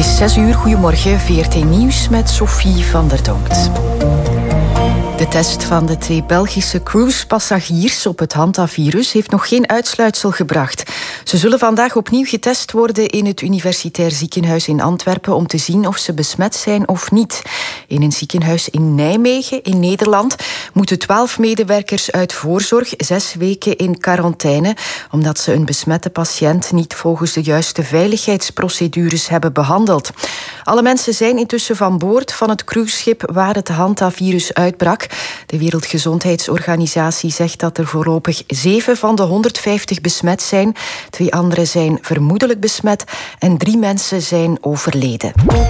is 6:00. Goedemorgen, VRT Nieuws met Sophie van der Donkt. De test van de 2 Belgische cruisepassagiers op het hantavirus heeft nog geen uitsluitsel gebracht. Ze zullen vandaag opnieuw getest worden in het Universitair Ziekenhuis in Antwerpen om te zien of ze besmet zijn of niet. In een ziekenhuis in Nijmegen, in Nederland, moeten 12 medewerkers uit voorzorg 6 weken in quarantaine, omdat ze een besmette patiënt niet volgens de juiste veiligheidsprocedures hebben behandeld. Alle mensen zijn intussen van boord van het cruiseschip waar het hantavirus uitbrak. De Wereldgezondheidsorganisatie zegt dat er voorlopig 7 van de 150 besmet zijn. 2 anderen zijn vermoedelijk besmet en 3 mensen zijn overleden.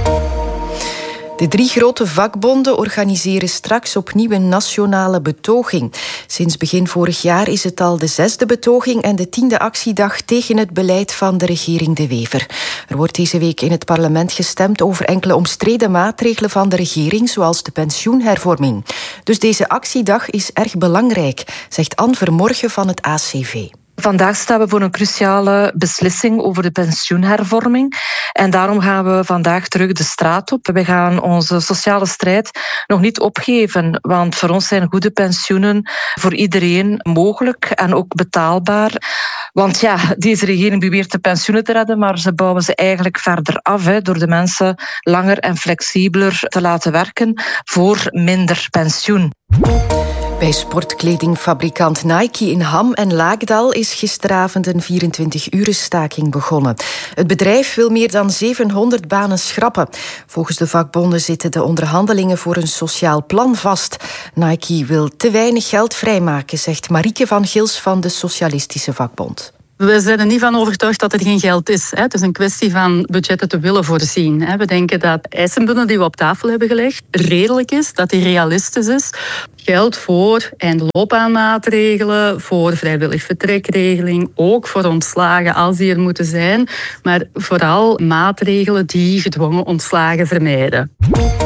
De 3 grote vakbonden organiseren straks opnieuw een nationale betoging. Sinds begin vorig jaar is het al de 6e betoging en de 10e actiedag tegen het beleid van de regering De Wever. Er wordt deze week in het parlement gestemd over enkele omstreden maatregelen van de regering, zoals de pensioenhervorming. Dus deze actiedag is erg belangrijk, zegt Anne Vermorgen van het ACV. Vandaag staan we voor een cruciale beslissing over de pensioenhervorming. En daarom gaan we vandaag terug de straat op. We gaan onze sociale strijd nog niet opgeven. Want voor ons zijn goede pensioenen voor iedereen mogelijk en ook betaalbaar. Want ja, deze regering beweert de pensioenen te redden, maar ze bouwen ze eigenlijk verder af door de mensen langer en flexibeler te laten werken voor minder pensioen. Bij sportkledingfabrikant Nike in Ham en Laakdal is gisteravond een 24-urenstaking begonnen. Het bedrijf wil meer dan 700 banen schrappen. Volgens de vakbonden zitten de onderhandelingen voor een sociaal plan vast. Nike wil te weinig geld vrijmaken, zegt Marieke van Gils van de Socialistische Vakbond. We zijn er niet van overtuigd dat er geen geld is. Het is een kwestie van budgetten te willen voorzien. We denken dat eisenbundel die we op tafel hebben gelegd redelijk is, dat die realistisch is. Geld voor eindloopbaanmaatregelen, voor vrijwillig vertrekregeling, ook voor ontslagen als die er moeten zijn, maar vooral maatregelen die gedwongen ontslagen vermijden.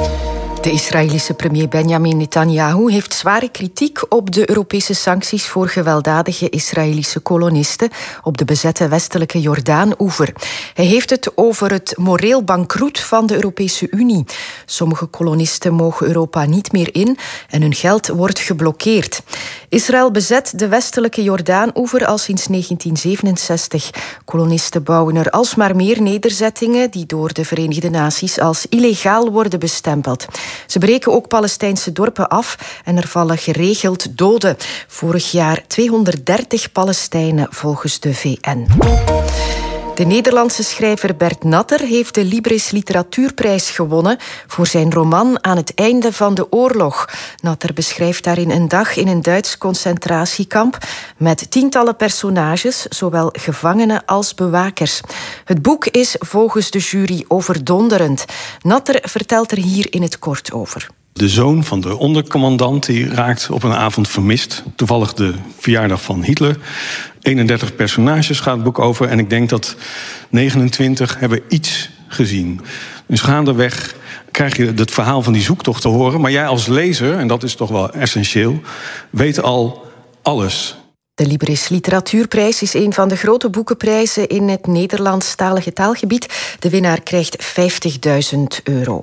De Israëlische premier Benjamin Netanyahu heeft zware kritiek op de Europese sancties voor gewelddadige Israëlische kolonisten op de bezette westelijke Jordaan-oever. Hij heeft het over het moreel bankroet van de Europese Unie. Sommige kolonisten mogen Europa niet meer in en hun geld wordt geblokkeerd. Israël bezet de westelijke Jordaan-oever al sinds 1967. Kolonisten bouwen er alsmaar meer nederzettingen die door de Verenigde Naties als illegaal worden bestempeld. Ze breken ook Palestijnse dorpen af en er vallen geregeld doden. Vorig jaar 230 Palestijnen volgens de VN. De Nederlandse schrijver Bert Natter heeft de Libris Literatuurprijs gewonnen voor zijn roman Aan het einde van de oorlog. Natter beschrijft daarin een dag in een Duits concentratiekamp met tientallen personages, zowel gevangenen als bewakers. Het boek is volgens de jury overdonderend. Natter vertelt er hier in het kort over. De zoon van de ondercommandant die raakt op een avond vermist. Toevallig de verjaardag van Hitler. 31 personages gaat het boek over. En ik denk dat 29 hebben iets gezien. Dus gaandeweg krijg je het verhaal van die zoektocht te horen. Maar jij als lezer, en dat is toch wel essentieel, weet al alles. De Libris Literatuurprijs is een van de grote boekenprijzen in het Nederlandstalige taalgebied. De winnaar krijgt €50.000.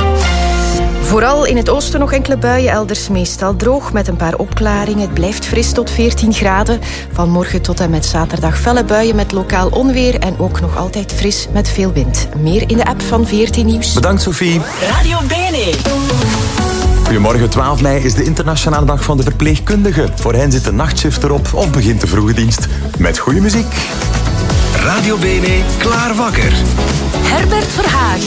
Vooral in het oosten nog enkele buien, elders meestal droog met een paar opklaringen. Het blijft fris tot 14 graden. Van morgen tot en met zaterdag felle buien met lokaal onweer en ook nog altijd fris met veel wind. Meer in de app van VRT Nieuws. Bedankt Sophie. Radio BNE. Goedemorgen, 12 mei is de internationale dag van de verpleegkundige. Voor hen zit de nachtshift erop of begint de vroege dienst. Met goede muziek. Radio BNE, klaar wakker. Herbert Verhaag.